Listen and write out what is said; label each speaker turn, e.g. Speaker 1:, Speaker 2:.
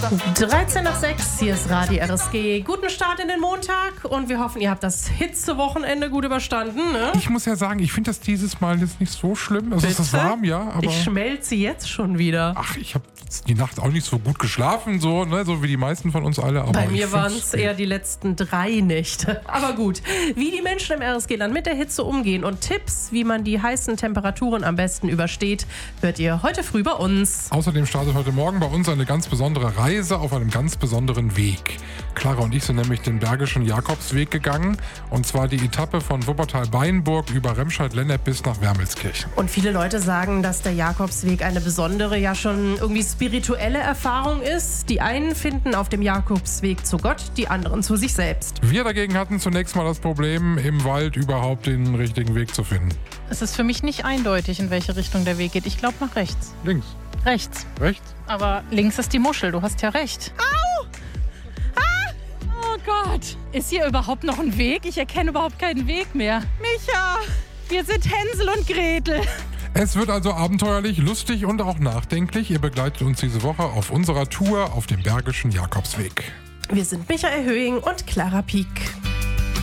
Speaker 1: 13 nach 6, hier ist Radio RSG. Guten Start in den Montag und wir hoffen, ihr habt das Hitzewochenende gut überstanden. Ne?
Speaker 2: Ich muss ja sagen, ich finde das dieses Mal jetzt nicht so schlimm. Also ist das warm, ja, aber...
Speaker 1: Ich schmelze jetzt schon wieder.
Speaker 2: Ach, ich habe die Nacht auch nicht so gut geschlafen, so wie die meisten von uns alle. Aber
Speaker 1: bei mir waren es eher die letzten 3 Nächte. Aber gut, wie die Menschen im RSG-Land mit der Hitze umgehen und Tipps, wie man die heißen Temperaturen am besten übersteht, hört ihr heute früh bei uns.
Speaker 2: Außerdem startet heute Morgen bei uns eine ganz besondere Reise auf einem ganz besonderen Weg. Clara und ich sind nämlich den Bergischen Jakobsweg gegangen. Und zwar die Etappe von Wuppertal-Beinburg über Remscheid-Lennep bis nach Wermelskirchen.
Speaker 1: Und viele Leute sagen, dass der Jakobsweg eine besondere, ja schon irgendwie spirituelle Erfahrung ist. Die einen finden auf dem Jakobsweg zu Gott, die anderen zu sich selbst.
Speaker 2: Wir dagegen hatten zunächst mal das Problem, im Wald überhaupt den richtigen Weg zu finden.
Speaker 3: Es ist für mich nicht eindeutig, in welche Richtung der Weg geht. Ich glaube nach rechts.
Speaker 2: Links.
Speaker 3: Rechts.
Speaker 2: Rechts?
Speaker 3: Aber links ist die Muschel, du hast ja recht. Au! Ah! Oh Gott! Ist hier überhaupt noch ein Weg? Ich erkenne überhaupt keinen Weg mehr. Micha! Wir sind Hänsel und Gretel.
Speaker 2: Es wird also abenteuerlich, lustig und auch nachdenklich. Ihr begleitet uns diese Woche auf unserer Tour auf dem Bergischen Jakobsweg.
Speaker 1: Wir sind Michael Höhing und Clara Pieck.